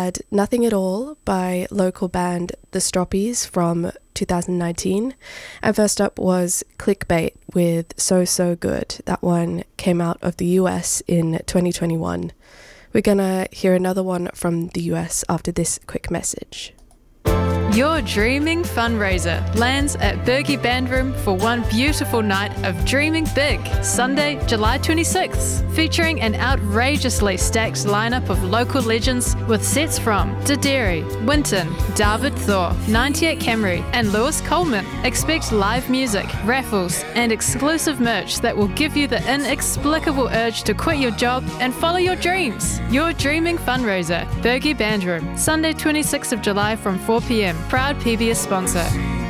had Nothing at All by local band The Stroppies from 2019. And first up was Clickbait with So So Good. That one came out of the US in 2021. We're gonna hear another one from the US after this quick message. Your Dreaming fundraiser lands at Bergie Bandroom for one beautiful night of Dreaming Big, Sunday, July 26th, featuring an outrageously stacked lineup of local legends with sets from Dideri, Winton, David Thor, 98 Camry, and Lewis Coleman. Expect live music, raffles, and exclusive merch that will give you the inexplicable urge to quit your job and follow your dreams. Your Dreaming fundraiser, Bergie Bandroom, Sunday, 26th of July from 4 p.m. Proud PBS sponsor.